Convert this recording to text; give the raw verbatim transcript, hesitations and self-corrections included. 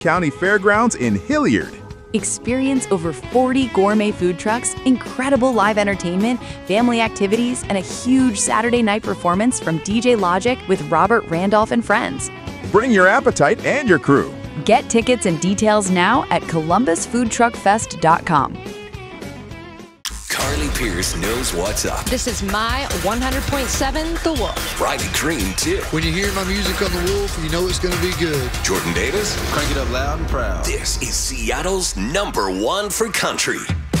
County Fairgrounds in Hilliard. Experience over forty gourmet food trucks, incredible live entertainment, family activities, and a huge Saturday night performance from D J Logic with Robert Randolph and friends. Bring your appetite and your crew. Get tickets and details now at columbus food truck fest dot com. Carly Pierce knows what's up. This is my one hundred point seven The Wolf. Riley Green, too. When you hear my music on The Wolf, you know it's going to be good. Jordan Davis. Crank it up loud and proud. This is Seattle's number one for country.